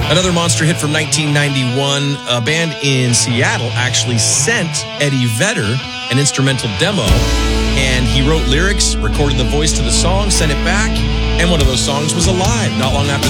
Another monster hit from 1991. A band in Seattle actually sent Eddie Vedder an instrumental demo, and he wrote lyrics, recorded the voice to the song, sent it back, and one of those songs was Alive. Not long after